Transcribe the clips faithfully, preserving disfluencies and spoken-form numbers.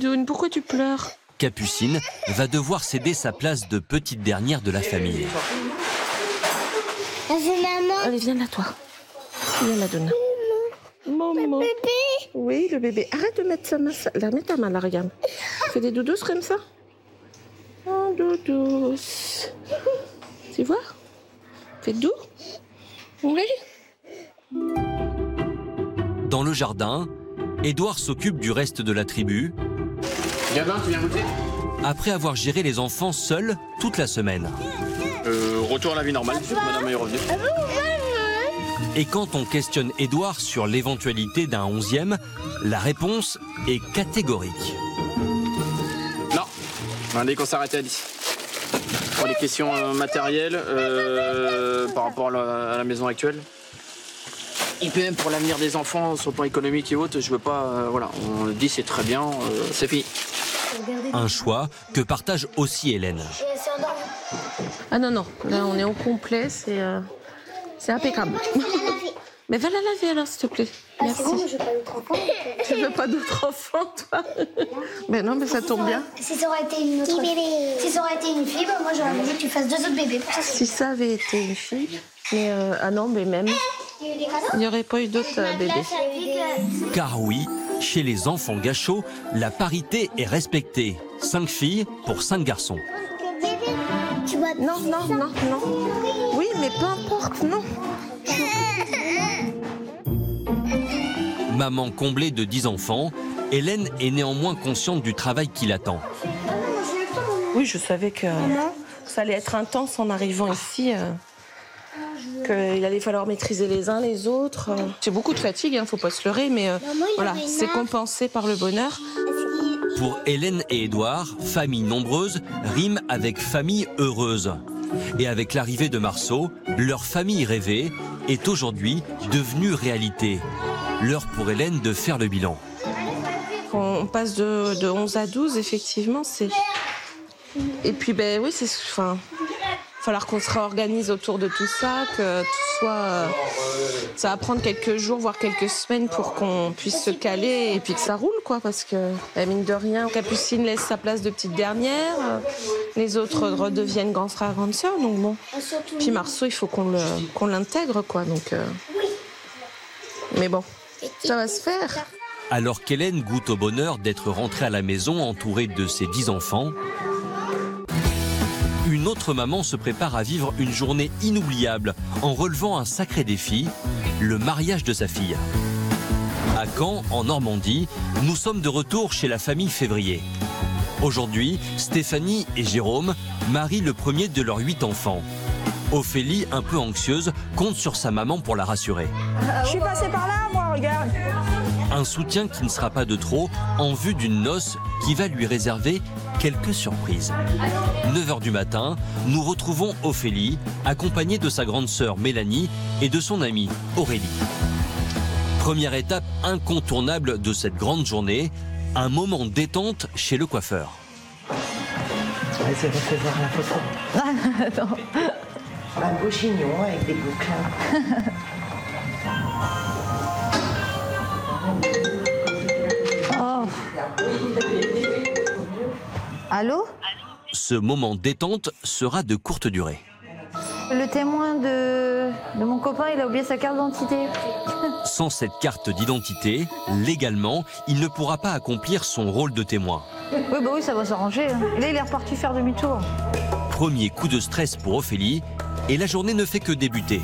Doudou, pourquoi tu pleures? Capucine va devoir céder sa place de petite dernière de la famille. Allez, viens là, toi. Viens là, Donna. Maman. Le bébé. Oui, le bébé. Arrête de mettre sa main. Là, mets ta main là, regarde. Fais des doudous comme ça. Oh, doudous. Tu vois? Fais doux. Oui. Dans le jardin, Édouard s'occupe du reste de la tribu. Gabin, tu viens goûter? Après avoir géré les enfants seuls toute la semaine. Euh, retour à la vie normale, madame est revenue. Et quand on questionne Édouard sur l'éventualité d'un onzième, la réponse est catégorique. Non, on a dit qu'on s'arrêtait à dix. Pour les questions euh, matérielles, euh, par rapport à la, à la maison actuelle. Et puis même pour l'avenir des enfants, sur le plan économique et autres, je veux pas... Euh, voilà, on le dit, c'est très bien, euh, c'est fini. Un choix que partage aussi Hélène. Ah non, non, là on est au complet, c'est euh, c'est impeccable. Mais va la laver alors, s'il te plaît. Merci. Ah, je veux pas d'autres enfants. Tu veux pas d'autres enfants, toi? Mais non, mais ça tombe bien. Si ça aurait été une autre... bébé. Si ça aurait été une fille, bah, moi j'aurais voulu que tu fasses deux autres bébés. Pour ça, si ça avait été une fille, mais euh, ah non, mais même, il n'y aurait pas eu d'autres euh, bébés. Car oui, chez les enfants Gachot, la parité est respectée. Cinq filles pour cinq garçons. Tu vois... Non, non, non, non. Oui, mais peu importe, non. Maman comblée de dix enfants, Hélène est néanmoins consciente du travail qui l'attend. Oui, je savais que ça allait être intense en arrivant ici. Euh, qu'il allait falloir maîtriser les uns les autres. C'est beaucoup de fatigue, hein, faut pas se leurrer, mais euh, voilà, c'est compensé par le bonheur. Pour Hélène et Édouard, famille nombreuse rime avec famille heureuse. Et avec l'arrivée de Marceau, leur famille rêvée est aujourd'hui devenue réalité. L'heure pour Hélène de faire le bilan. On passe de, de onze à douze, effectivement, c'est... Et puis, ben oui, c'est... Enfin, il va falloir qu'on se réorganise autour de tout ça, que tout soit... Euh, ça va prendre quelques jours, voire quelques semaines pour qu'on puisse se caler et puis que ça roule, quoi, parce que, ben, mine de rien, Capucine laisse sa place de petite dernière, euh, les autres redeviennent grands frères, grandes sœurs, donc bon. Puis Marceau, il faut qu'on le, qu'on l'intègre, quoi, donc... Euh... Mais bon, ça va se faire. Alors qu'Hélène goûte au bonheur d'être rentrée à la maison entourée de ses dix enfants, une autre maman se prépare à vivre une journée inoubliable en relevant un sacré défi, le mariage de sa fille. À Caen, en Normandie, nous sommes de retour chez la famille Février. Aujourd'hui, Stéphanie et Jérôme marient le premier de leurs huit enfants. Ophélie, un peu anxieuse, compte sur sa maman pour la rassurer. Je suis passée par là, moi, regarde. Un soutien qui ne sera pas de trop en vue d'une noce qui va lui réserver quelques surprises. neuf heures du matin, nous retrouvons Ophélie, accompagnée de sa grande sœur Mélanie et de son amie Aurélie. Première étape incontournable de cette grande journée, un moment détente chez le coiffeur. Vas-y, refais voir la photo. Attends. Un beau chignon avec des boucles. Oh. Allô? Ce moment détente sera de courte durée. Le témoin de, de mon copain, il a oublié sa carte d'identité. Sans cette carte d'identité, légalement, il ne pourra pas accomplir son rôle de témoin. Oui, bah oui, ça va s'arranger. Et là, il est reparti faire demi-tour. Premier coup de stress pour Ophélie, et la journée ne fait que débuter.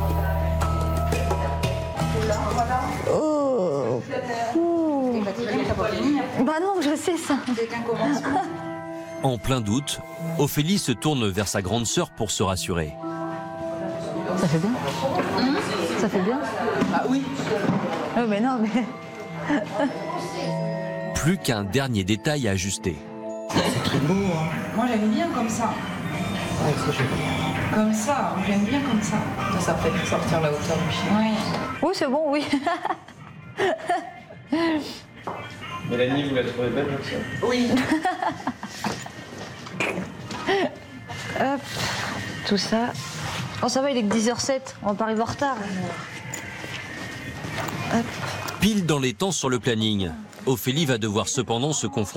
Oh. Ouh. Bah non, je sais ça. En plein doute, Ophélie se tourne vers sa grande sœur pour se rassurer. Ça fait bien. Ça fait bien. Ah oui. Oh, mais non, mais... Plus qu'un dernier détail à ajuster. C'est très beau, hein. Moi j'aime bien comme ça. Ouais, c'est joli. Comme ça, j'aime bien comme ça. Ça fait sortir la hauteur du chien. Oui. Oui, c'est bon, oui. Mélanie, vous la trouvez belle, comme ça? Oui. Hop, tout ça. Oh, ça va, il est que dix heures sept. On va pas arriver en retard. Hop. Pile dans les temps sur le planning. Ophélie va devoir cependant se confronter